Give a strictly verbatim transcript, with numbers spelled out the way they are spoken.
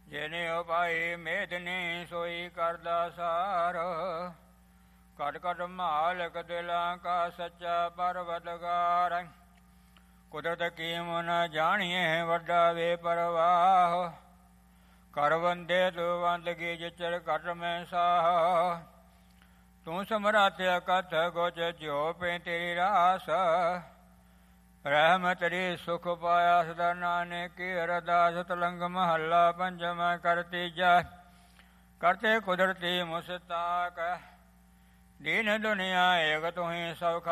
ਜਿਨੇ ਉਪਾਈ ਮੇਦਨੀ ਸੋਈ ਕਰਦਾ ਸਾਰ। ਕਟ ਕਟ ਮਾਲਕ ਦਿਲਾਂ ਕਾ ਸੱਚਾ ਪਰਵਤਗਾਰ। ਕੁਦਰਤ ਕੀਮ ਨ ਜਾਣੀਏ ਵੱਡਾ ਵੇ ਪਰਵਾਹ। ਕਰ ਵੰਦੇ ਤੂੰ ਵੰਦਗੀ ਜਿਚਰ ਘਟ ਮੈਂ ਸਾਹ। ਤੂੰ ਸਮਰਾਤ ਅਕਥ ਗੋਚ ਜਿਉ ਪੈ ਤੇਰੀ ਰਾਸ। ਰਹਿਮਤ ਰੀ ਸੁਖ ਪਾਇਆ ਸਦਾ ਨਾਨਕ ਕੀ ਅਰਦਾਸ। ਤਲੰਗ ਮਹੱਲਾ ਪੰਜਵਾਂ ਕਰ ਤੀਜਾ। ਕਰਤੇ ਕੁਦਰਤੀ ਮੁਸਤਾਕ। ਦੀਨ ਦੁਨੀਆ ਏਕ ਤੁਹੀਂ ਸਭ